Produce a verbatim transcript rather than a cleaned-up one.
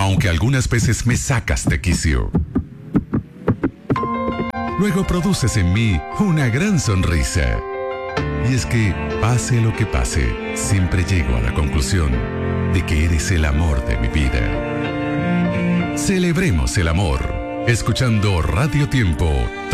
aunque algunas veces me sacas de quicio. Luego produces en mí una gran sonrisa. Y es que, pase lo que pase, siempre llego a la conclusión de que eres el amor de mi vida. Celebremos el amor, escuchando Radio Tiempo.